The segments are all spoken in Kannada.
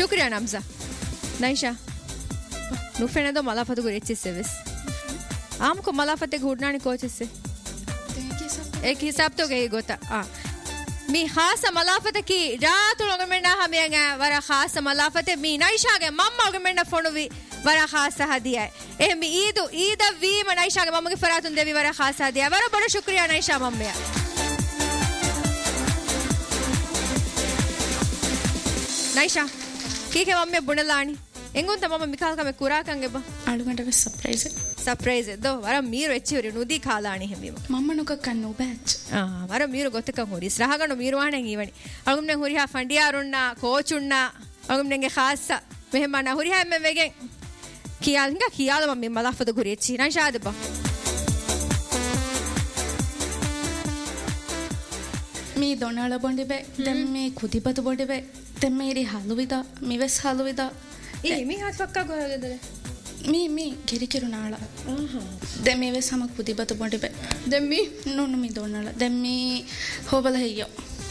ಶುಕ್ರಿಯಾ ನಮ್ಜಾ ನೈಶಾ ನುಫೆನದೋ ಮಲಾಫತ್ ಗುರಿ ಎಚ್ಚಿಸೆವೆಸ್ ಆಮ್ಕೊ ಮಲಾಫತೆ ಗುಡ್ನಾಣಿ ಕೋಚಿಸೆ एक हिसाब तो गई गोता मी खास मलाफत की रात उगमेंडा हमें वरा खास मलाफत मी नैशा के मम्मा उगमेंडा फोनवी वरा खास हदिया है ए मी ईद वी नैशा के मम्मा की फरातुन देवी वरा खास हदिया वरा बड़ा शुक्रिया नैशा मम्मी नैशा की के मम्मी बुणलानी ಎಂಗುಂತ ಮಮ್ಮ ಮಿಕಾಲ್ ಕಮೆ ಕುರಾಕಂಗೆ ಬಾ ಆಳುಗಂಟೆ ಸರ್ಪ್ರೈಸ್ ದೋ ವರ ಮೀರು ಎಚ್ಚಿವ್ರಿ ನುದಿ ಕಾಲಾಣಿ ಹೆಮ್ಮಿಮ ಮಮ್ಮನುಕ ಕಣ್ಣು ಬ್ಯಾಚ್ ವರ ಮೀರು ಗೊತ್ತಕ ಹುರಿ ಸ್ರಹಗಣ ಮೀರುವಾಣೆ ಈವಣಿ ಅಳುಗುಮ್ನೆ ಹುರಿ ಹಾ ಫಂಡಿಯಾರುಣ್ಣ ಕೋಚುಣ್ಣ ಅಳುಗುಮ್ನೆಗೆ ಖಾಸ ಮೆಹಮಾನ ಹುರಿ ಹಾ ಮೆವೆಗೆ ಕಿಯಾಲ್ ಹಿಂಗ ಕಿಯಾಲ ಮಮ್ಮಿ ಮಲಾಫದ ಗುರಿ ಎಚ್ಚಿ ನಾ ಶಾದ ಬಾ ಮೀ ದೊಣ್ಣಾಳ ಬೊಂಡಿಬೆ ದೆಮ್ಮೆ ಕುದಿಬತು ಬೊಂಡಿಬೆ ದೆಮ್ಮೇರಿ ಹಲುವಿದ ಮಿವೆಸ್ ಹಲುವಿದ ಮೀ ಹಾತ್ ಪಕ್ಕ ಗೊರಗದರೆ ಮೀ ಗಿರಿಕಿರು ನಾಳ ದೆಮ್ಮಿವೆ ಸಮ ಕುದಿಬತು ಬೊಂಡಿಬೆ ದೆಮ್ಮಿ ನೋನು ಮೀ ದೊಣ್ಣಾಳ ದೆಮ್ಮಿ ಹೋಬಲ ಹೆಯ್ಯೋ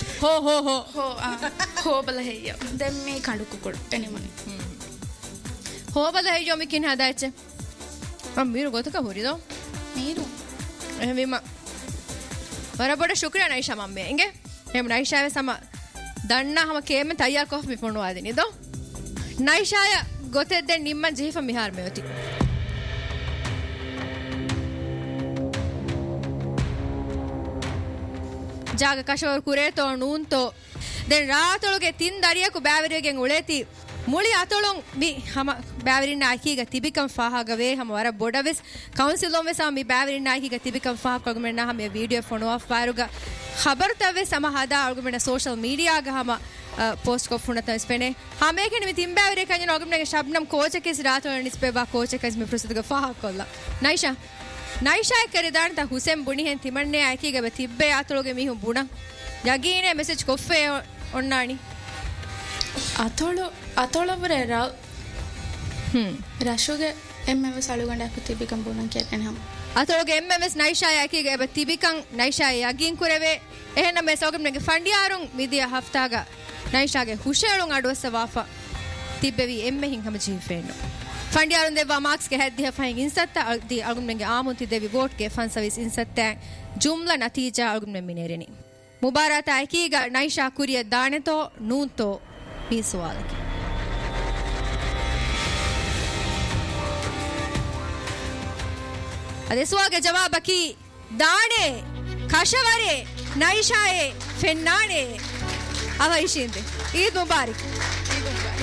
ಹೋಬಲ ಹೆಯ್ಯೋ ದೆಮ್ಮಿ ಕಂಡುಕು ಕೊಡು ಎನಿಮನಿ ಹೋಬಲ ಹೆಯ್ಯೋ ಮಿಕಿನ್ ಹದಾಚೆ ಮೀರು ಗೊತ್ತಕ ಹುರಿದೋ ಮೀರು ವಿಮ ಬರಬಡ ಶುಕ್ರಿಯಾ ನೈಶಾ ಮಮ್ಮಿ ಹಿಂಗೆ ಹೇಮ ನೈಶಾವೆ ಸಮ ದಣ್ಣ ಹಮ ಕೇಮ ತಯ್ಯಾರ್ ಕೋಫ್ ಮಿ ಫೋನು ಆದಿನಿದೋ ನೈಶಾಯ ಗೊತ್ತಿದ್ದೆ ನಿಮ್ಮ ಜೀಫ ಮಿಹಾರ್ ಮೇವತಿ ಜಾಗ ಕಶೋರ್ ಕುರೇತೋ ನೂಂತೋ ದೆನ್ ರಾತೊಳಗೆ ತಿಂದರಿಯಕು ಬ್ಯಾವರಿಗೆ ಉಳೇತಿ ಮುಳಿ ಅತೊಳೊಂ ಮಿ ಹಮ ಬ್ಯಾವರಿನ ಆಕಿಗ ತಿಬಿಕಂ ಫಾಹಾಗವೆ ಹಮ ವರ ಬೊಡವೆಸ್ ಕೌನ್ಸಿಲೊಂ ವೆಸ ಮಿ ಬ್ಯಾವರಿನ ಆಕಿಗ ತಿಬಿಕಂ ಫಾಹ ಕಗುಮೆನ ಹಮ ವಿಡಿಯೋ ಫೋನೋ ಆಫ್ ಫಾರುಗ ಖಬರ್ ತವೆ ಸಮ ಹದ ಅಗುಮೆನ ಸೋಶಲ್ ಮೀಡಿಯಾಗ ಹಮ ಪೋಸ್ಟ್ को फुणत स्पेने हमें के निमि तिंबावरे कन्य नगमने शबनम कोच के रात निस्पे बा कोच के में प्रस्तुत का फाह कोल्ला नैशा करे दान ता हुसैन बुनी हैं तिमन्ने आकी गे तिब्बे आतोगे मी हूं बुणा यगीने मैसेज कोफे ओन्नानी अतोलो बरे रा राशुगे एमएमएस आलुगंडा तिबिकं बुणा केने हम अतोगे एमएमएस नैशा आकी गे तिबिकं नैशा यगीन कुरेवे එහෙනම් මේ සෝගම්නගේ ෆන්ඩියාරුන් විදිය හෆ්තාගා නයිෂාගේ හුෂේලුන් අඩවස්ස වාෆා තිබ්බෙවි එම්මෙහින් හැම ජීෆේනෝ ෆන්ඩියාරුන් දෙවා මාක්ස් ගේ හැද්දිය ෆයින් ඉන්සත්ත අල්දි අල්ගුම්නගේ ආමුන්ති දෙවි වෝට් ගේ ෆන් සර්විස් ඉන්සත්ත ජුම්ලා නතිජා අල්ගුම්න මිනෙරෙනි මුබාරත ಐಕೀಗ ನೈಶಾ ಕುರಿಯ ದಾಣೆತೋ ನೂಂತೋ ಈ ಸವಾಲಕ್ಕೆ ಅದೇ ಸವಾಗೆ ಜವಾಬಕಿ ದಾಣೆ ಕಶವರೆ ನೈಶಾಯೆ ಫೆನ್ನಾಣೆ ಅವೈಶಿಂದೆ ಈದ್ ಮುಬಾರಕ್